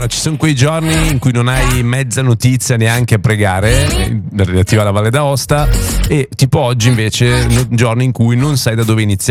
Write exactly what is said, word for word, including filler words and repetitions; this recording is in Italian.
Allora, ci sono quei giorni in cui non hai mezza notizia neanche a pregare, relativa alla Valle d'Aosta, e tipo oggi invece, giorni in cui non sai da dove iniziare.